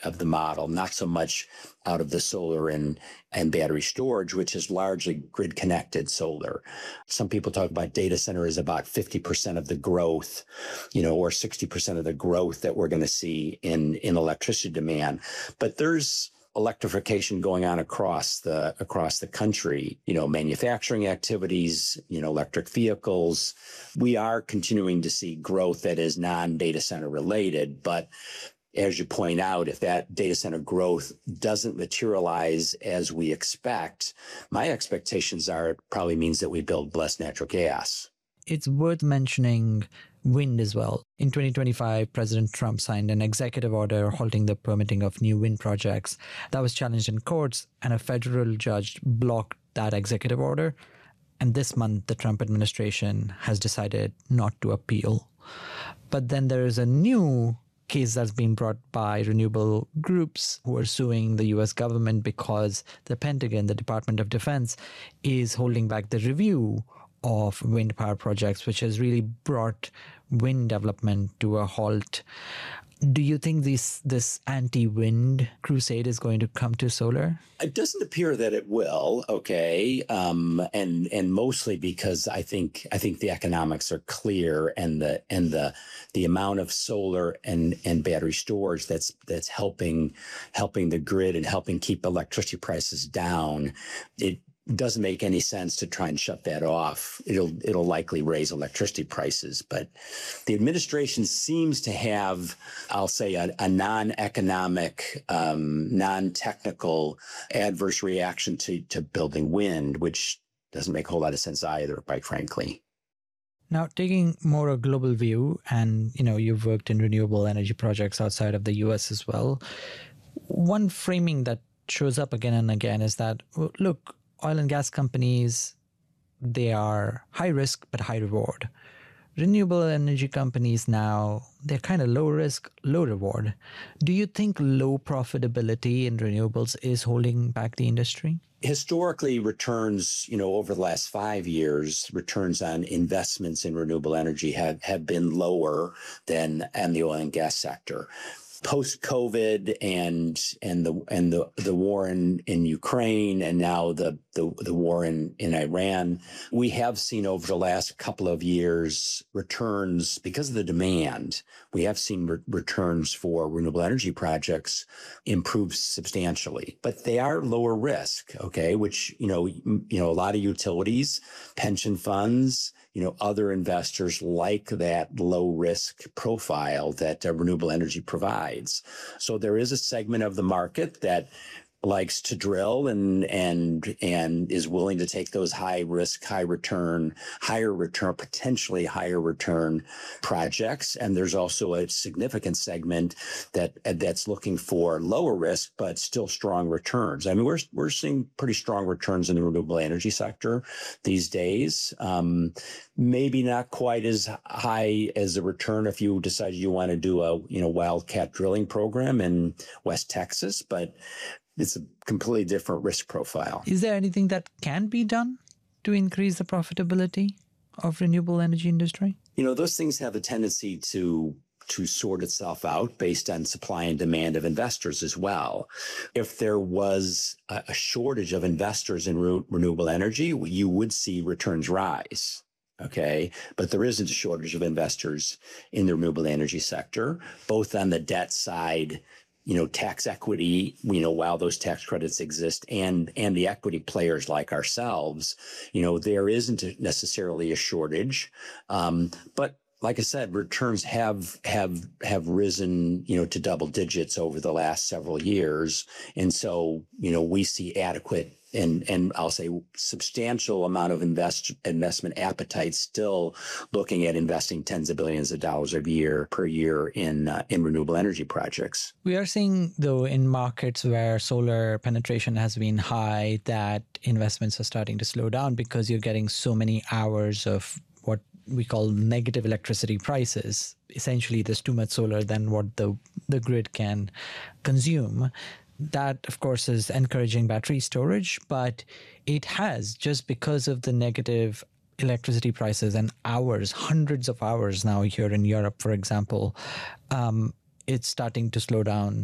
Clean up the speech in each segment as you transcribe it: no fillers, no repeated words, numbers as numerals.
of the model, not so much out of the solar and battery storage, which is largely grid connected solar. Some people talk about data center as about 50% of the growth, or 60% of the growth that we're going to see in electricity demand. But there's electrification going on across the country, manufacturing activities, electric vehicles. We are continuing to see growth that is non-data center related, but as you point out, if that data center growth doesn't materialize as we expect, my expectations are it probably means that we build less natural gas. It's worth mentioning wind as well. In 2025, President Trump signed an executive order halting the permitting of new wind projects. That was challenged in courts, and a federal judge blocked that executive order. And this month, the Trump administration has decided not to appeal. But then there is a new case that's been brought by renewable groups who are suing the US government because the Pentagon, the Department of Defense, is holding back the review of wind power projects, which has really brought wind development to a halt. Do you think this anti-wind crusade is going to come to solar? It doesn't appear that it will. Okay, and mostly because I think the economics are clear, and the amount of solar and battery storage that's helping the grid and helping keep electricity prices down. It doesn't make any sense to try and shut that off. It'll likely raise electricity prices. But the administration seems to have, I'll say, a non-economic, non-technical adverse reaction to building wind, which doesn't make a whole lot of sense either, quite frankly. Now, taking more a global view, and you've worked in renewable energy projects outside of the US as well. One framing that shows up again and again is that, look, oil and gas companies, they are high risk but high reward. Renewable energy companies now, they're kind of low risk, low reward. Do you think low profitability in renewables is holding back the industry? Historically, returns, over the last 5 years, returns on investments in renewable energy have been lower than in the oil and gas sector. Post-COVID and the war in Ukraine, and now the war in Iran, we have seen over the last couple of years returns because of the demand. We have seen returns for renewable energy projects improve substantially, but they are lower risk. Okay, which a lot of utilities, pension funds, other investors like that low risk profile that renewable energy provides. So there is a segment of the market that likes to drill and is willing to take those high risk, higher return, potentially higher return projects. And there's also a significant segment that's looking for lower risk, but still strong returns. I mean, we're seeing pretty strong returns in the renewable energy sector these days. Maybe not quite as high as the return if you decide you want to do a wildcat drilling program in West Texas, but it's a completely different risk profile. Is there anything that can be done to increase the profitability of renewable energy industry? Those things have a tendency to sort itself out based on supply and demand of investors as well. If there was a shortage of investors in renewable energy, you would see returns rise. Okay, but there isn't a shortage of investors in the renewable energy sector, both on the debt side, tax equity, while those tax credits exist, and the equity players like ourselves, there isn't necessarily a shortage. But like I said, returns have risen, to double digits over the last several years. And so, we see adequate and I'll say substantial amount of investment appetite, still looking at investing tens of billions of dollars per year in renewable energy projects. We are seeing, though, in markets where solar penetration has been high, that investments are starting to slow down because you're getting so many hours of what we call negative electricity prices. Essentially, there's too much solar than what the grid can consume. That, of course, is encouraging battery storage, but it has, just because of the negative electricity prices and hours, hundreds of hours now here in Europe, for example, it's starting to slow down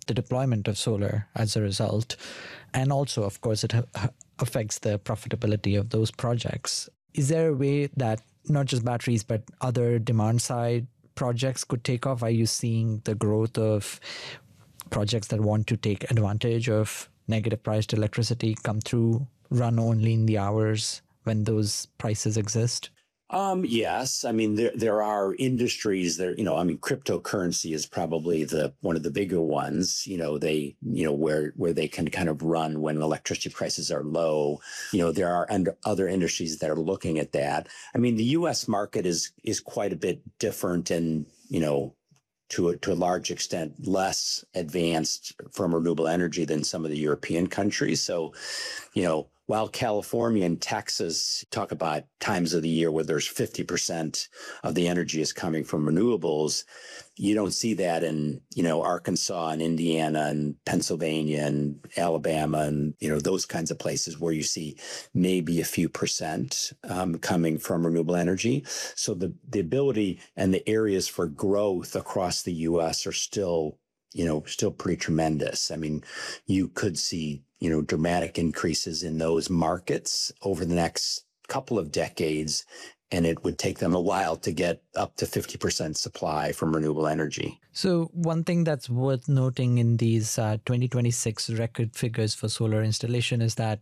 the deployment of solar as a result. And also, of course, it affects the profitability of those projects. Is there a way that not just batteries, but other demand side projects could take off? Are you seeing the growth of projects that want to take advantage of negative priced electricity come through, run only in the hours when those prices exist? Yes. I mean, there are industries that, I mean, cryptocurrency is probably one of the bigger ones, where they can kind of run when electricity prices are low. There are other industries that are looking at that. I mean, the US market is quite a bit different and, to a large extent, less advanced from renewable energy than some of the European countries. So, while California and Texas talk about times of the year where there's 50% of the energy is coming from renewables, you don't see that in, Arkansas and Indiana and Pennsylvania and Alabama and, those kinds of places where you see maybe a few percent coming from renewable energy. So the ability and the areas for growth across the U.S. are still pretty tremendous. I mean, you could see, dramatic increases in those markets over the next couple of decades, and it would take them a while to get up to 50% supply from renewable energy. So one thing that's worth noting in these 2026 record figures for solar installation is that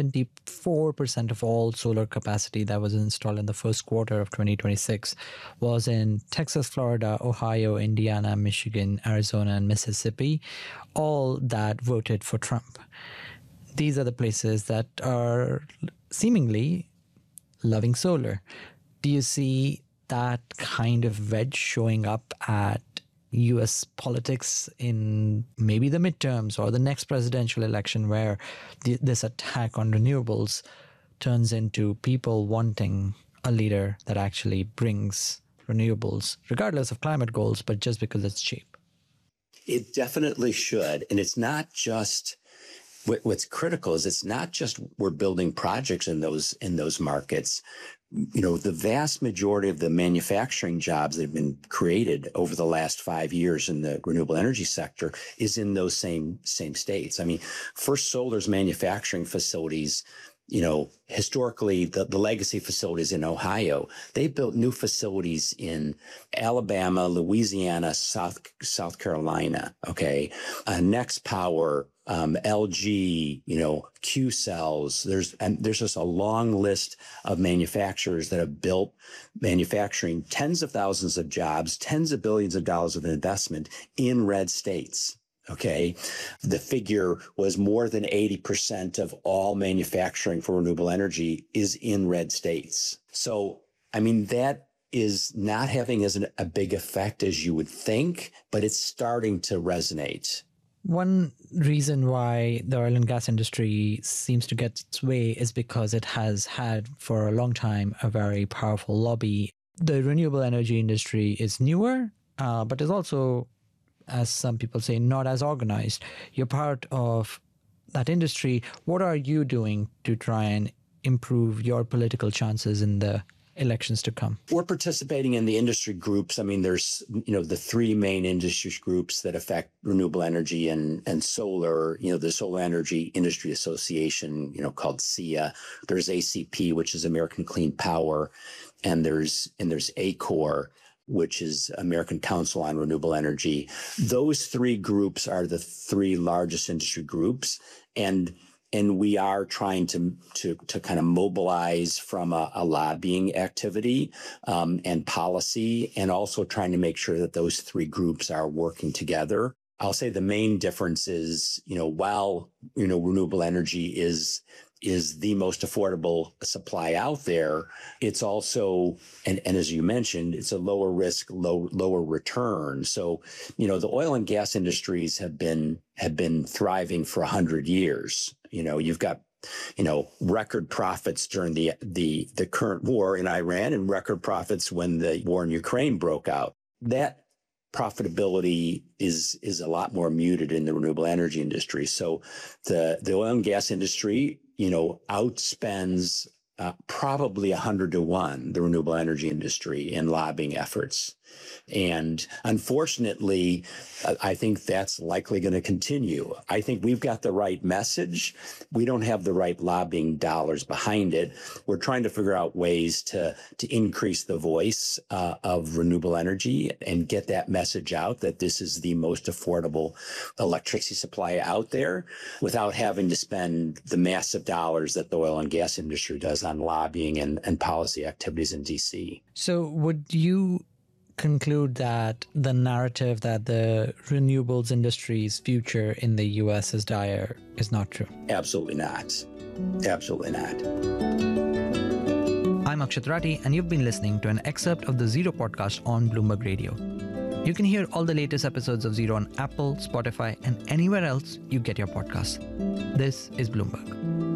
74% of all solar capacity that was installed in the first quarter of 2026 was in Texas, Florida, Ohio, Indiana, Michigan, Arizona, and Mississippi, all that voted for Trump. These are the places that are seemingly loving solar. Do you see that kind of wedge showing up at US politics in maybe the midterms or the next presidential election, where this attack on renewables turns into people wanting a leader that actually brings renewables, regardless of climate goals, but just because it's cheap? It definitely should. And it's not just what's critical is it's not just we're building projects in those markets. The vast majority of the manufacturing jobs that have been created over the last 5 years in the renewable energy sector is in those same states. I mean, First Solar's manufacturing facilities, historically the legacy facilities in Ohio, they built new facilities in Alabama, Louisiana, South Carolina. Okay. Next Power, LG, Q Cells. There's just a long list of manufacturers that have built manufacturing tens of thousands of jobs, tens of billions of dollars of investment in red states. Okay. The figure was more than 80% of all manufacturing for renewable energy is in red states. So, I mean, that is not having a big effect as you would think, but it's starting to resonate. One reason why the oil and gas industry seems to get its way is because it has had for a long time a very powerful lobby. The renewable energy industry is newer, but is also, as some people say, not as organized. You're part of that industry. What are you doing to try and improve your political chances in the elections to come? We're participating in the industry groups. I mean, there's, the three main industry groups that affect renewable energy and solar, the Solar Energy Industry Association, called SEIA. There's ACP, which is American Clean Power. And there's ACORE, which is American Council on Renewable Energy. Those three groups are the three largest industry groups. And we are trying to kind of mobilize from a lobbying activity and policy, and also trying to make sure that those three groups are working together. I'll say the main difference is, while, renewable energy is the most affordable supply out there, it's also, and as you mentioned, it's a lower risk, lower return. So, the oil and gas industries have been thriving for 100 years. You've got, record profits during the current war in Iran and record profits when the war in Ukraine broke out. That profitability is a lot more muted in the renewable energy industry. So the oil and gas industry, outspends probably 100 to 1 the renewable energy industry in lobbying efforts. And unfortunately, I think that's likely going to continue. I think we've got the right message. We don't have the right lobbying dollars behind it. We're trying to figure out ways to increase the voice of renewable energy and get that message out that this is the most affordable electricity supply out there without having to spend the massive dollars that the oil and gas industry does on lobbying and policy activities in DC. So would you conclude that the narrative that the renewables industry's future in the US is dire is not true? Absolutely not. Absolutely not. I'm Akshat Rathi, and you've been listening to an excerpt of the Zero podcast on Bloomberg Radio. You can hear all the latest episodes of Zero on Apple, Spotify, and anywhere else you get your podcasts. This is Bloomberg.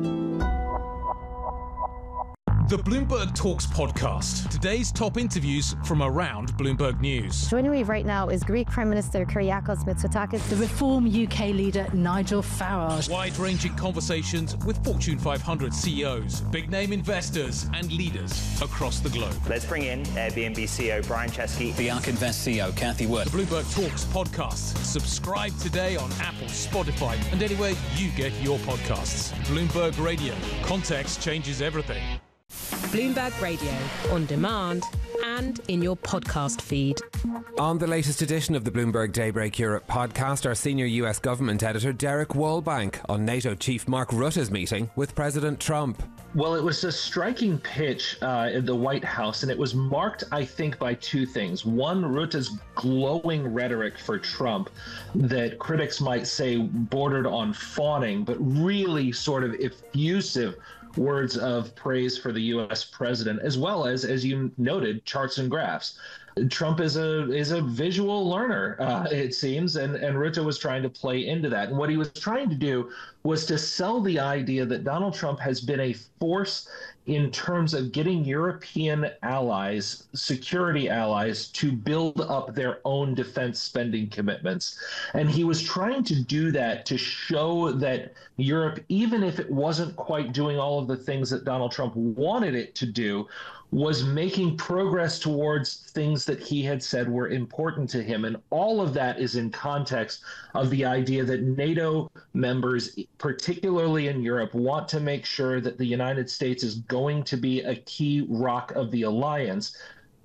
The Bloomberg Talks podcast. Today's top interviews from around Bloomberg News. Joining me right now is Greek Prime Minister Kyriakos Mitsotakis, the Reform UK leader Nigel Farage. Wide-ranging conversations with Fortune 500 CEOs, big-name investors and leaders across the globe. Let's bring in Airbnb CEO Brian Chesky. The ARK Invest CEO Kathy Wood. The Bloomberg Talks podcast. Subscribe today on Apple, Spotify, and anywhere you get your podcasts. Bloomberg Radio. Context changes everything. Bloomberg Radio, on demand and in your podcast feed. On the latest edition of the Bloomberg Daybreak Europe podcast, our senior US government editor Derek Wallbank on NATO chief Mark Rutte's meeting with President Trump. Well, it was a striking pitch in the White House, and it was marked, I think, by two things. One, Rutte's glowing rhetoric for Trump that critics might say bordered on fawning, but really sort of effusive words of praise for the U.S. president, as well as you noted, charts and graphs. Trump is a visual learner, it seems, and Rutte was trying to play into that. And what he was trying to do was to sell the idea that Donald Trump has been a force in terms of getting European allies, security allies, to build up their own defense spending commitments. And he was trying to do that to show that Europe, even if it wasn't quite doing all of the things that Donald Trump wanted it to do, was making progress towards things that he had said were important to him. And all of that is in context of the idea that NATO members, particularly in Europe, want to make sure that the United States is going to be a key rock of the alliance,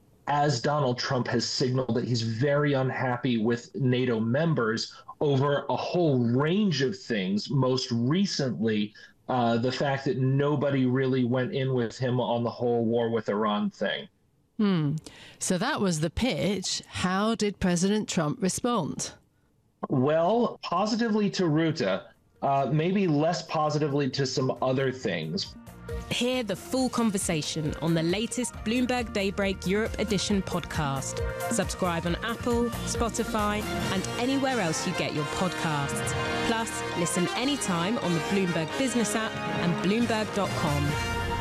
as Donald Trump has signaled that he's very unhappy with NATO members over a whole range of things, most recently the fact that nobody really went in with him on the whole war with Iran thing. So that was the pitch. How did President Trump respond? Well, positively to Rutte, maybe less positively to some other things. Hear the full conversation on the latest Bloomberg Daybreak Europe Edition podcast. Subscribe on Apple, Spotify, and anywhere else you get your podcasts. Plus, listen anytime on the Bloomberg Business app and Bloomberg.com.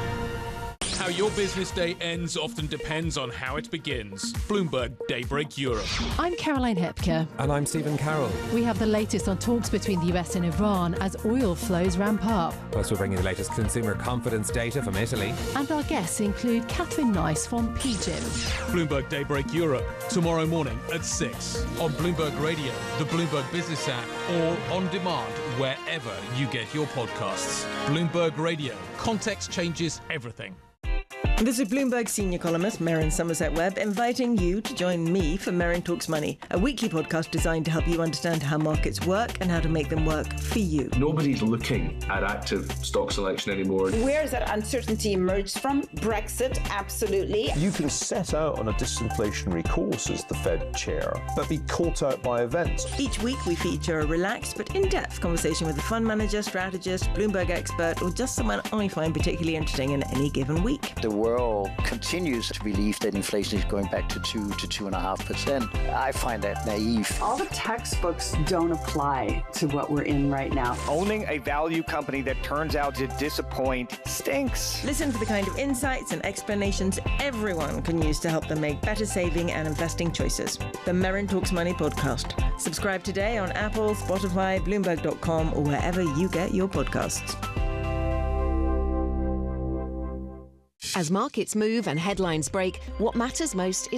How your business day ends often depends on how it begins. Bloomberg Daybreak Europe. I'm Caroline Hepker. And I'm Stephen Carroll. We have the latest on talks between the US and Iran as oil flows ramp up. Plus, we'll bring you the latest consumer confidence data from Italy. And our guests include Catherine Nice from PGIM. Bloomberg Daybreak Europe, tomorrow morning at 6 on Bloomberg Radio, the Bloomberg Business app, or on demand wherever you get your podcasts. Bloomberg Radio. Context changes everything. This is Bloomberg senior columnist Merrin Somerset Webb inviting you to join me for Merrin Talks Money, a weekly podcast designed to help you understand how markets work and how to make them work for you. Nobody's looking at active stock selection anymore. Where is that uncertainty emerged from? Brexit, absolutely. You can set out on a disinflationary course as the Fed chair, but be caught out by events. Each week we feature a relaxed but in-depth conversation with a fund manager, strategist, Bloomberg expert, or just someone I find particularly interesting in any given week. The world continues to believe that inflation is going back to 2 to 2.5%. I find that naive. All the textbooks don't apply to what we're in right now. Owning a value company that turns out to disappoint stinks. Listen for the kind of insights and explanations everyone can use to help them make better saving and investing choices. The Merrin Talks Money podcast. Subscribe today on Apple, Spotify, Bloomberg.com, or wherever you get your podcasts. As markets move and headlines break, what matters most is